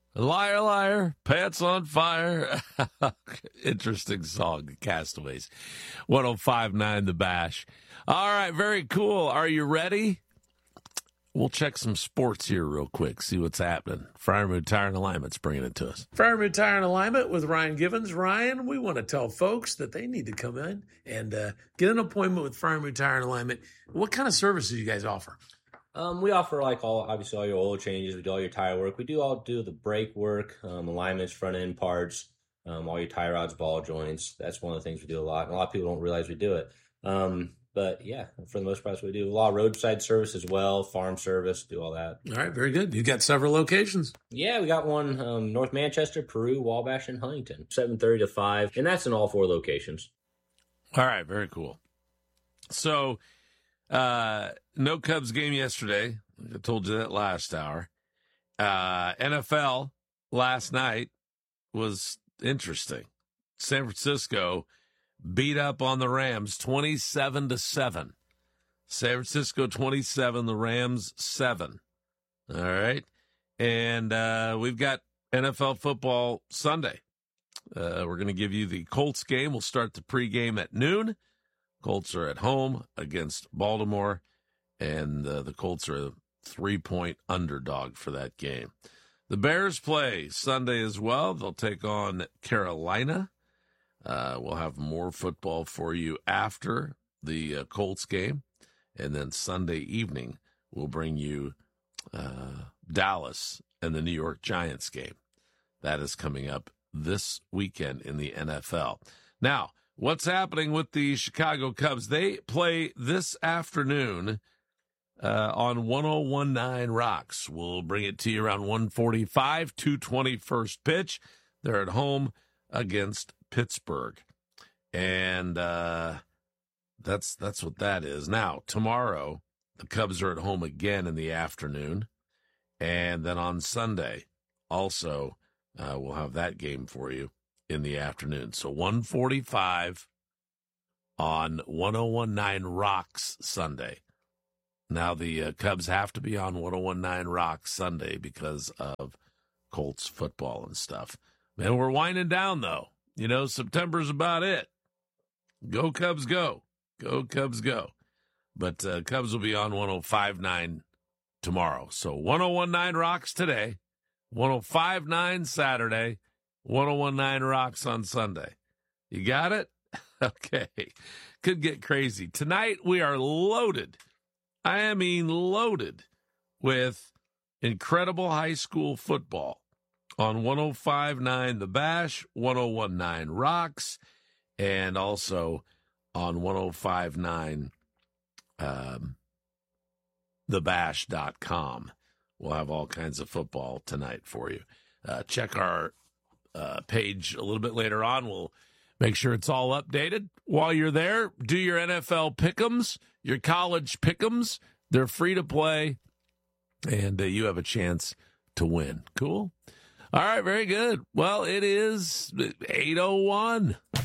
Liar, liar, pants on fire. Interesting song, the Castaways. 105.9 The Bash. All right, very cool. Are you ready? We'll check some sports here real quick, see what's happening. Friarmood Tire and Alignment's bringing it to us. Friarmood Tire and Alignment with Ryan Givens. Ryan, we want to tell folks that they need to come in and get an appointment with Friarmood Tire and Alignment. What kind of services do you guys offer? We offer obviously all your oil changes. We do all your tire work. We do the brake work, alignments, front end parts, all your tie rods, ball joints. That's one of the things we do a lot. And a lot of people don't realize we do it. But yeah, for the most part, we do a lot of roadside service as well, farm service, do all that. All right, very good. You've got several locations. Yeah, we got one North Manchester, Peru, Wabash, and Huntington, 7:30 to 5, and that's in all 4 locations. All right, very cool. So, no Cubs game yesterday. I told you that last hour. NFL last night was interesting. San Francisco beat up on the Rams 27-7. San Francisco 27, the Rams 7. All right. And we've got NFL football Sunday. We're going to give you the Colts game. We'll start the pregame at noon. Colts are at home against Baltimore, and the Colts are a 3-point underdog for that game. The Bears play Sunday as well. They'll take on Carolina. We'll have more football for you after the Colts game. And then Sunday evening, we'll bring you Dallas and the New York Giants game. That is coming up this weekend in the NFL. Now, what's happening with the Chicago Cubs? They play this afternoon on 101.9 Rocks. We'll bring it to you around 1:45, 2:20 first pitch. They're at home against Pittsburgh. And that's what that is. Now, tomorrow, the Cubs are at home again in the afternoon. And then on Sunday, also, we'll have that game for you in the afternoon. So 1:45 on 101.9 Rocks Sunday. Now, the Cubs have to be on 101.9 Rocks Sunday because of Colts football and stuff. Man, we're winding down, though. You know, September's about it. Go Cubs, go. Go Cubs, go. But Cubs will be on 105.9 tomorrow. So 101.9 Rocks today, 105.9 Saturday, 101.9 Rocks on Sunday. You got it? Okay. Could get crazy. Tonight we are loaded. I mean loaded with incredible high school football on 105.9 The Bash, 101.9 Rocks, and also on 105.9 thebash.com. We'll have all kinds of football tonight for you. Check our page a little bit later on. We'll make sure it's all updated. While you're there, do your NFL pick'ems, your college pick'ems. They're free to play, and you have a chance to win. Cool? All right, very good. Well, it is 8:01.